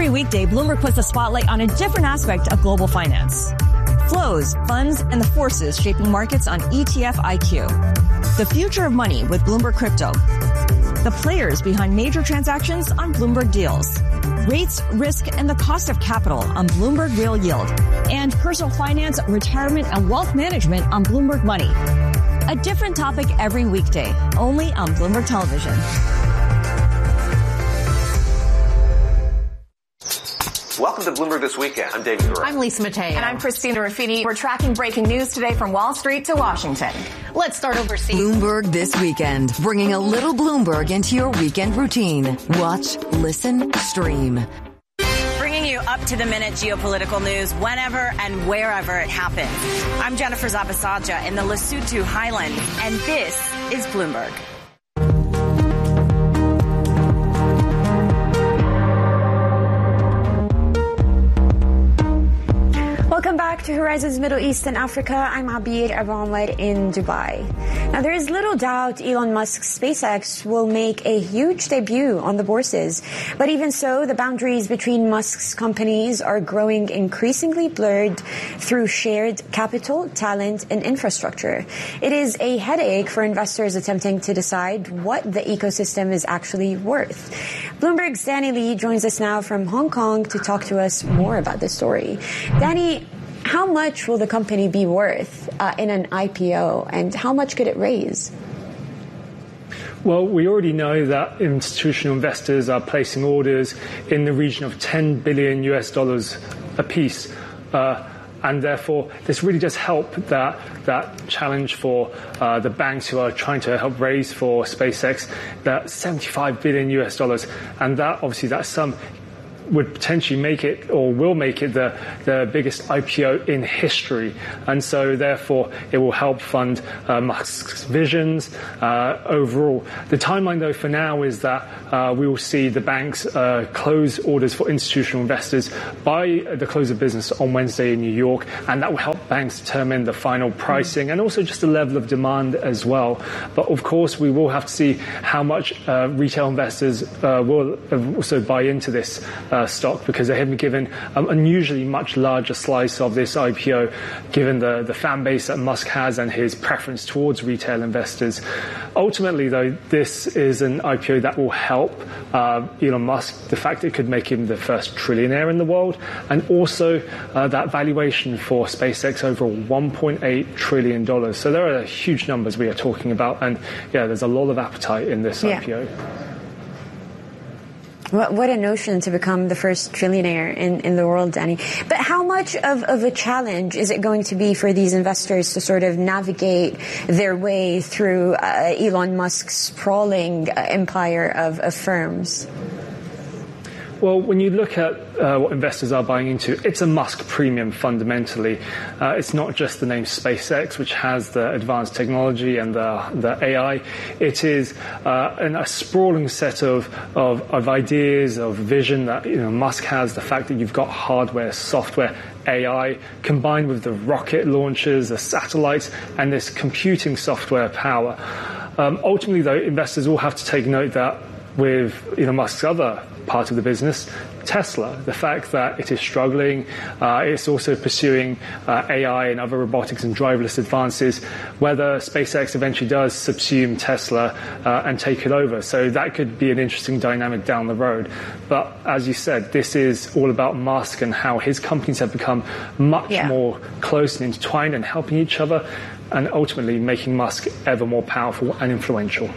Every weekday, Bloomberg puts the spotlight on a different aspect of global finance. Flows, funds, and the forces shaping markets on ETF IQ. The future of money with Bloomberg Crypto. The players behind major transactions on Bloomberg Deals. Rates, risk, and the cost of capital on Bloomberg Real Yield. And personal finance, retirement, and wealth management on Bloomberg Money. A different topic every weekday, only on Bloomberg Television. Welcome to Bloomberg This Weekend. I'm David Gura. I'm Lisa Mateo. And I'm Christina Ruffini. We're tracking breaking news today from Wall Street to Washington. Let's start overseas. Bloomberg This Weekend, bringing a little Bloomberg into your weekend routine. Watch, listen, stream. Bringing you up-to-the-minute geopolitical news whenever and wherever it happens. I'm Jennifer Zabasaja in the Lesotho Highlands, and this is Bloomberg. Welcome back to Horizons Middle East and Africa. I'm Abir Abamwad in Dubai. Now, there is little doubt Elon Musk's SpaceX will make a huge debut on the bourses. But even so, the boundaries between Musk's companies are growing increasingly blurred through shared capital, talent, and infrastructure. It is a headache for investors attempting to decide what the ecosystem is actually worth. Bloomberg's Danny Lee joins us now from Hong Kong to talk to us more about this story. Danny, how much will the company be worth in an IPO, and how much could it raise? Well, we already know that institutional investors are placing orders in the region of $10 billion apiece. And therefore, this really does help that challenge for the banks who are trying to help raise for SpaceX, that $75 billion. And that, obviously, that sum would potentially make it, or will make it, the biggest IPO in history. And so therefore it will help fund Musk's visions overall. The timeline, though, for now is that we will see the banks close orders for institutional investors by the close of business on Wednesday in New York, and that will help banks determine the final pricing and also just the level of demand as well. But of course, we will have to see how much retail investors will also buy into this stock, because they have been given an unusually much larger slice of this IPO, given the fan base that Musk has and his preference towards retail investors. Ultimately, though, this is an IPO that will help Elon Musk, the fact it could make him the first trillionaire in the world, and also that valuation for SpaceX over $1.8 trillion. So there are huge numbers we are talking about, and yeah, there's a lot of appetite in this IPO. What a notion to become the first trillionaire in the world, Danny. But how much of a challenge is it going to be for these investors to sort of navigate their way through Elon Musk's sprawling empire of firms? Well, when you look at what investors are buying into, it's a Musk premium fundamentally. It's not just the name SpaceX, which has the advanced technology and the AI. It is a sprawling set of ideas, of vision that Musk has. The fact that you've got hardware, software, AI, combined with the rocket launchers, the satellites, and this computing software power. Ultimately, though, investors will have to take note that with Elon Musk's other part of the business, Tesla, the fact that it is struggling, it's also pursuing AI and other robotics and driverless advances, whether SpaceX eventually does subsume Tesla and take it over. So that could be an interesting dynamic down the road. But as you said, this is all about Musk and how his companies have become much more close and intertwined and helping each other, and ultimately making Musk ever more powerful and influential.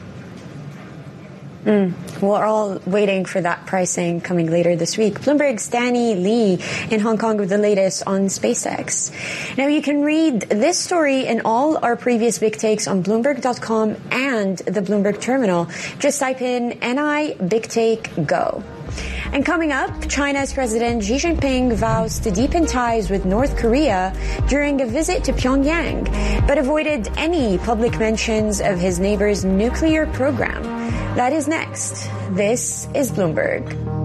We're all waiting for that pricing coming later this week. Bloomberg's Danny Lee in Hong Kong with the latest on SpaceX. Now, you can read this story and all our previous big takes on Bloomberg.com and the Bloomberg terminal. Just type in NI Big Take Go. And coming up, China's President Xi Jinping vows to deepen ties with North Korea during a visit to Pyongyang, but avoided any public mentions of his neighbor's nuclear program. That is next. This is Bloomberg.